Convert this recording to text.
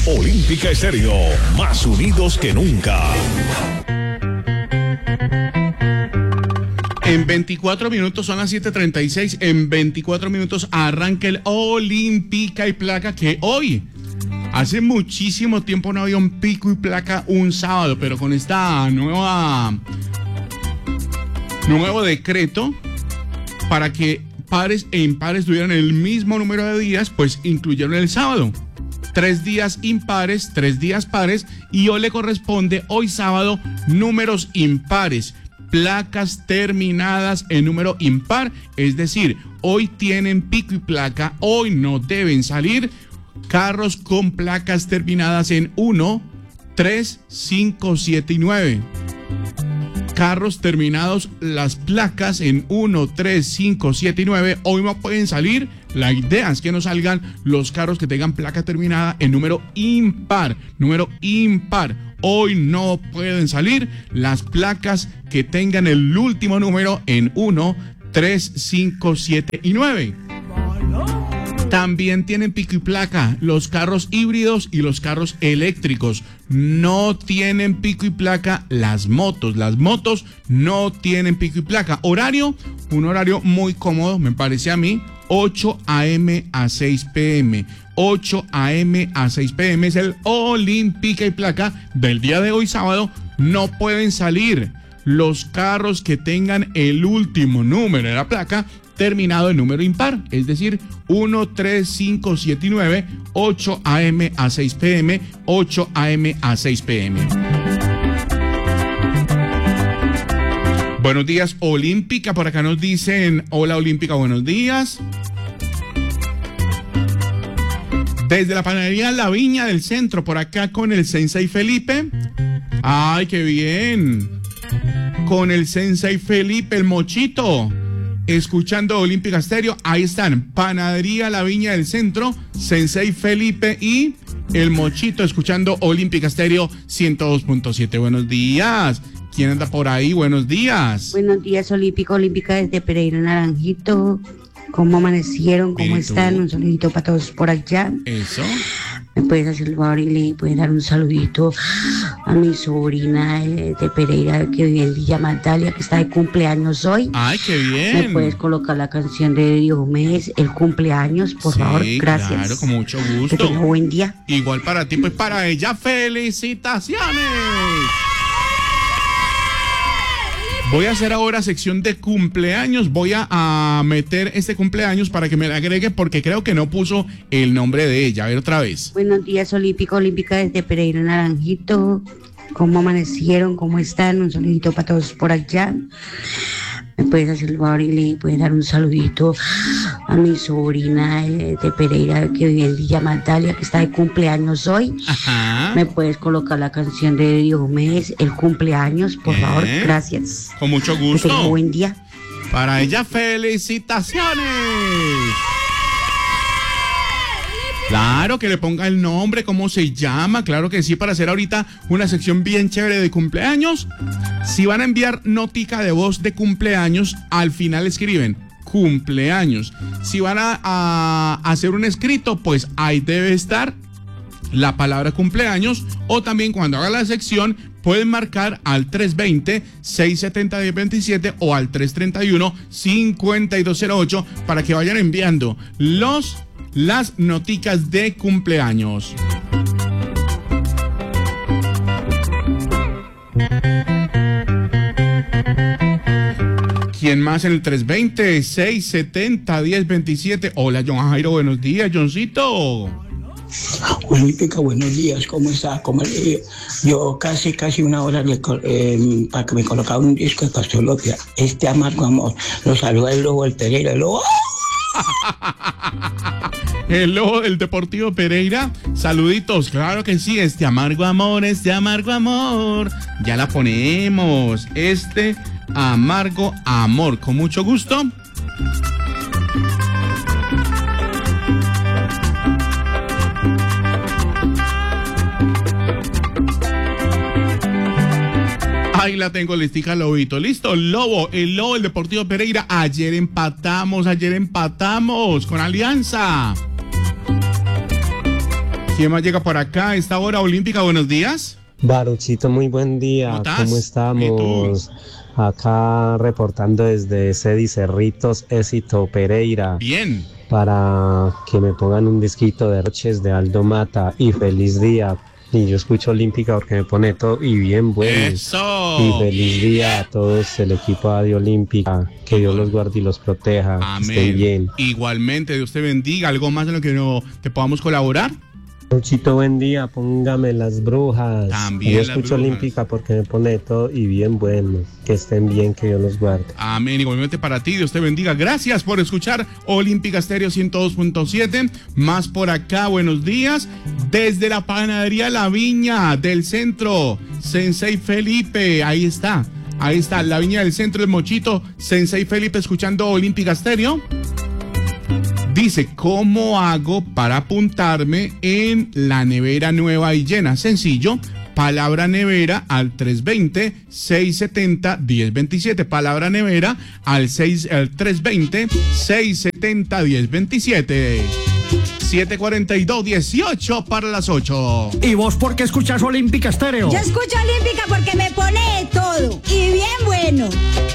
Olímpica Estéreo, más unidos que nunca. En 24 minutos, son las 7:36, en 24 minutos arranca el Olímpica y Placa, que hoy, hace muchísimo tiempo no había un pico y placa un sábado, pero con esta nuevo decreto para que pares e impares tuvieran el mismo número de días, pues incluyeron el sábado. 3 días impares, 3 días pares, y hoy le corresponde, hoy sábado, números impares. Placas terminadas en número impar, es decir, hoy tienen pico y placa, hoy no deben salir carros con placas terminadas en 1, 3, 5, 7 y 9. Carros terminados, las placas en 1, 3, 5, 7 y 9, hoy no pueden salir. La idea es que no salgan los carros que tengan placa terminada en número impar. Número impar. Hoy no pueden salir las placas que tengan el último número en 1, 3, 5, 7 y 9. También tienen pico y placa los carros híbridos y los carros eléctricos. No tienen pico y placa las motos. Las motos no tienen pico y placa. Horario, un horario muy cómodo, me parece a mí. 8 a.m. a 6 p.m. 8 a.m. a 6 p.m. es el Olímpica y Placa del día de hoy sábado. No pueden salir los carros que tengan el último número de la placa terminado en número impar, es decir, 1, 3, 5, 7 y 9, 8 a.m. a 6 p.m., 8 a.m. a 6 p.m. Buenos días, Olímpica. Por acá nos dicen, hola Olímpica, buenos días. Desde la panadería La Viña del Centro, por acá con el Sensei Felipe. ¡Ay, qué bien! Con el Sensei Felipe, el mochito. Escuchando Olímpica Estéreo, ahí están, panadería La Viña del Centro, Sensei Felipe y el mochito, escuchando Olímpica Estéreo 102.7. Buenos días. ¿Quién anda por ahí? Buenos días. Buenos días, Olímpica desde Pereira Naranjito. ¿Cómo amanecieron? ¿Cómo están? Un saludito para todos por allá. Eso. ¿Me puedes hacer el favor y le puedes dar un saludito a mi sobrina de Pereira que vive en Villa Magdalia, que está de cumpleaños hoy? ¡Ay, qué bien! ¿Me puedes colocar la canción de Diomedes, el cumpleaños, por favor? Gracias. Claro, con mucho gusto. Que tenga buen día. Igual para ti, pues para ella, felicitaciones. Voy a hacer ahora sección de cumpleaños. Voy a meter este cumpleaños para que me la agregue, porque creo que no puso el nombre de ella. A ver otra vez. Buenos días, Olímpica desde Pereira Naranjito. ¿Cómo amanecieron? ¿Cómo están? Un saludito para todos por allá. ¿Me puedes hacer el favor y le puedes dar un saludito a mi sobrina de Pereira que vive en Villa Magdalia, que está de cumpleaños hoy? Ajá. ¿Me puedes colocar la canción de Diomedes, el cumpleaños, por favor? Gracias. Con mucho gusto. Que tenga buen día. Para ella, felicitaciones. Claro, que le ponga el nombre, cómo se llama, claro que sí, para hacer ahorita una sección bien chévere de cumpleaños. Si van a enviar notica de voz de cumpleaños, al final escriben cumpleaños. Si van a hacer un escrito, pues ahí debe estar la palabra cumpleaños, o también cuando haga la sección pueden marcar al 320-670-1027 o al 331-5208 para que vayan enviando las noticas de cumpleaños. ¿Quién más en el 320-670-1027? Hola, John Jairo, buenos días, Johncito. Olímpica, buenos días, ¿cómo está? Yo casi una hora para que me colocara un disco de Pastor Lopia, Este Amargo Amor. Lo saluda el Lobo del Pereira, el Lobo. El Lobo del Deportivo Pereira, saluditos, claro que sí, Este Amargo Amor, ya la ponemos, Este Amargo Amor, con mucho gusto. Ahí la tengo listica, Lobito. Listo, Lobo, el Lobo del Deportivo Pereira. Ayer empatamos con Alianza. ¿Quién más llega por acá a esta hora olímpica? Buenos días. Baruchito, muy buen día. ¿Cómo estamos? Acá reportando desde Cedi Cerritos, Éxito Pereira. Bien. Para que me pongan un disquito de Roches de Aldo Mata y feliz día. Y yo escucho Olímpica porque me pone todo y bien bueno. ¡Eso! Y feliz día a todos el equipo de Olímpica. Que Dios los guarde y los proteja. Amén. Que estén bien. Igualmente, Dios te bendiga. ¿Algo más en lo que te podamos colaborar? Luchito, buen día, póngame Las Brujas. También yo Las escucho Brujas. Olímpica porque me pone todo y bien bueno. Que estén bien, que Dios los guarde. Amén. Igualmente para ti, Dios te bendiga. Gracias por escuchar Olímpica Estéreo 102.7. Más por acá, buenos días. Desde la panadería La Viña del Centro, Sensei Felipe, ahí está, La Viña del Centro, el Mochito, Sensei Felipe escuchando Olímpica Estéreo. Dice, ¿cómo hago para apuntarme en la nevera nueva y llena? Sencillo, palabra nevera al 320-670-1027. Palabra nevera al 320-670-1027. 7:42, 18 para las 8. ¿Y vos por qué escuchas Olímpica Estéreo? Yo escucho Olímpica porque me pone de todo y bien bueno.